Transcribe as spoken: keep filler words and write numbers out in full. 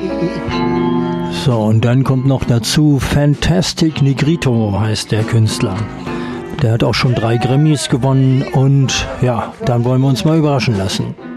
So, und dann kommt noch dazu Fantastic Negrito heißt der Künstler. Der hat auch schon drei Grammys gewonnen und ja, dann wollen wir uns mal überraschen lassen.